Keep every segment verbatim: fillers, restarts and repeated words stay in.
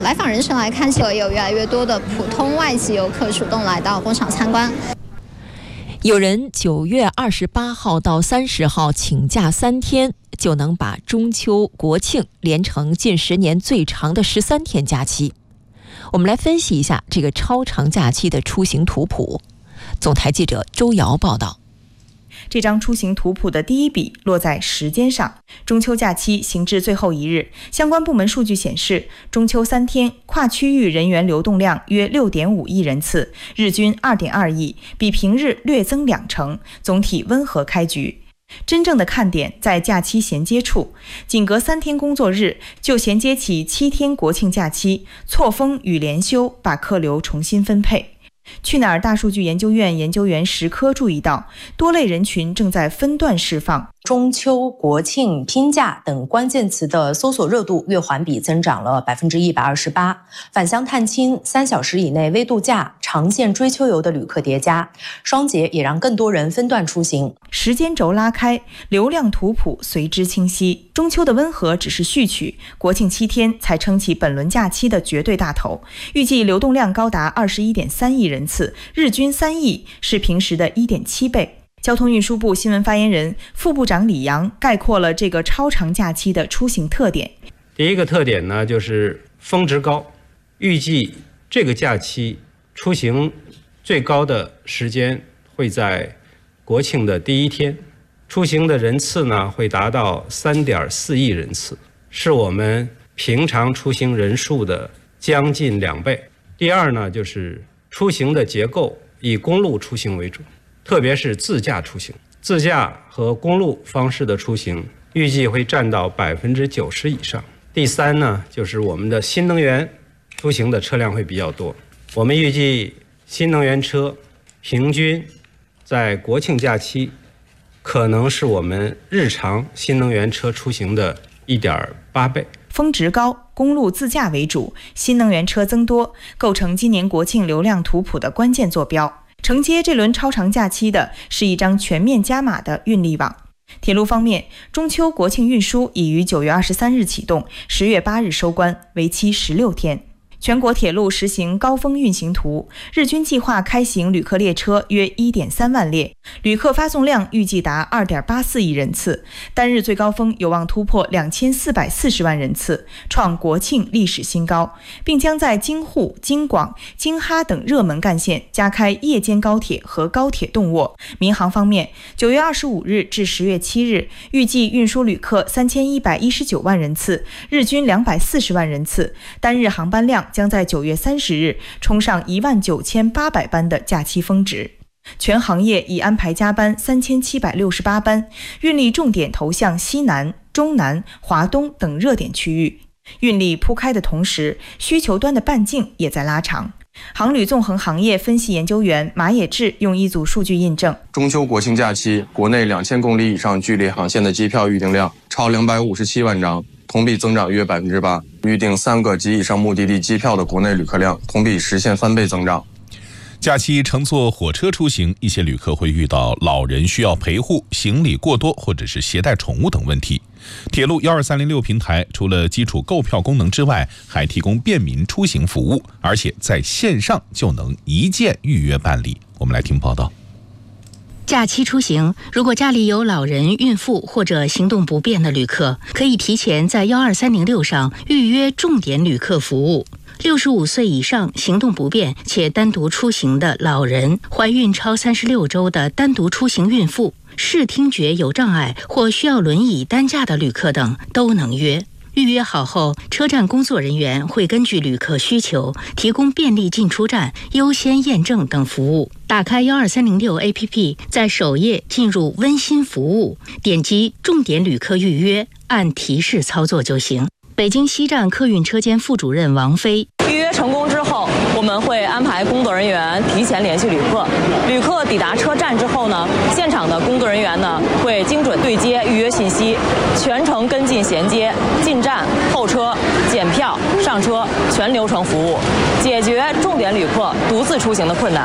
来访人群来看起来，有越来越多的普通外籍游客主动来到工厂参观。 有人九月二十八号到三十号请假三天，就能把中秋、国庆连成近十年最长的十三天假期。我们来分析一下这个超长假期的出行图谱。总台记者周瑶报道。 这张出行图谱的第一笔落在时间上，中秋假期行至最后一日，相关部门数据显示，中秋三天跨区域人员流动量约 六点五亿人次，日均 二点二亿，比平日略增两成，总体温和开局。真正的看点在假期衔接处，仅隔三天工作日就衔接起七天国庆假期，错峰与连休把客流重新分配。去哪儿大数据研究院研究员石科注意到，多类人群正在分段释放。 中秋、国庆、拼假等关键词的搜索热度月环比增长了百分之一百二十八。返乡探亲、三小时以内微度假、长线追秋游的旅客叠加，双节也让更多人分段出行。 时间轴拉开，流量图谱随之清晰。中秋的温和只是序曲，国庆七天才撑起本轮假期的绝对大头。预计流动量高达二十一点三亿人次，日均三亿，是平时的 一点七倍。交通运输部新闻发言人、副部长李阳概括了这个超长假期的出行特点。 第一个特点呢，就是峰值高，预计这个假期出行最高的时间会在国庆的第一天，出行的人次呢会达到 三点四亿人次，是我们平常出行人数的将近两倍。第二呢，就是出行的结构以公路出行为主，特别是自驾出行，自驾和公路方式的出行预计会占到百分之九十以上。第三呢，就是我们的新能源出行的车辆会比较多。我们预计新能源车平均在国庆假期可能是我们日常新能源车出行的 一点八倍。 峰值高，公路自驾为主，新能源车增多，构成今年国庆流量图谱的关键坐标。承接这轮超长假期的是一张全面加码的运力网。铁路方面，中秋国庆运输已于九月二十三日启动，十月八日收官，为期十六天。全国铁路实行高峰运行图，日均计划开行旅客列车约 一点三万列，旅客发送量预计达 二点八四亿人次，单日最高峰有望突破两千四百四十万人次，创国庆历史新高，并将在京沪、京广、京哈等热门干线加开夜间高铁和高铁动卧。民航方面，九月二十五日至十月七日，预计运输旅客三千一百一十九万人次，日均两百四十万人次，单日航班量将在九月三十日冲上一万九千八百班的假期峰值。全行业已安排加班三千七百六十八班，运力重点投向西南、中南、华东等热点区域。运力铺开的同时，需求端的半径也在拉长。航旅纵横行业分析研究员马野志用一组数据印证， 中秋国庆假期国内两千公里以上距离航线的机票预订量超两百五十七万张，同比增长约 百分之八， 预订三个及以上目的地机票的国内旅客量同比实现翻倍增长。 假期乘坐火车出行，一些旅客会遇到老人需要陪护、行李过多或者是携带宠物等问题。铁路一二三零六平台除了基础购票功能之外，还提供便民出行服务，而且在线上就能一键预约办理。我们来听报道。 假期出行，如果家里有老人、孕妇或者行动不便的旅客，可以提前在一二三零六上预约重点旅客服务。六十五岁以上行动不便且单独出行的老人、怀孕超三十六周的单独出行孕妇、视听觉有障碍或需要轮椅担架的旅客等都能约。预约好后，车站工作人员会根据旅客需求提供便利进出站、优先验证等服务。打开一二三零六 A P P， 在首页进入温馨服务，点击重点旅客预约，按提示操作就行。北京西站客运车间副主任王飞， 预约成功之后，我们会安排工作人员提前联系旅客。旅客抵达车站之后呢，现场的工作人员呢会精准对接预约信息，全程跟进衔接、进站、候车、检票、上车全流程服务，解决重点旅客独自出行的困难。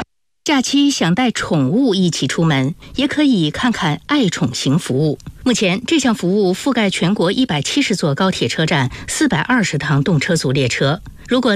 假期想带宠物一起出门，也可以看看爱宠行服务。目前，这项服务覆盖全国一百七十座高铁车站、四百二十趟动车组列车。如果